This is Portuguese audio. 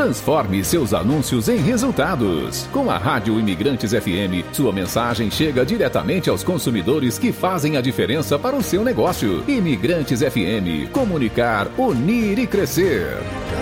Transforme seus anúncios em resultados. Com a Rádio Imigrantes FM, sua mensagem chega diretamente aos consumidores que fazem a diferença para o seu negócio. Imigrantes FM. Comunicar, unir e crescer.